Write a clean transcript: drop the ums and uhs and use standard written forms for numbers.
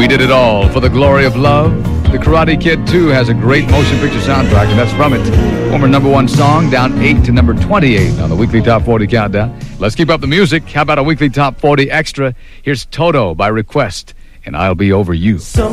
We Did It All for the Glory of Love. The Karate Kid 2 has a great motion picture soundtrack, and that's from it. Former number one song, down 8 to number 28 on the weekly Top 40 Countdown. Let's keep up the music. How about a weekly Top 40 extra? Here's Toto by request, and I'll Be Over You.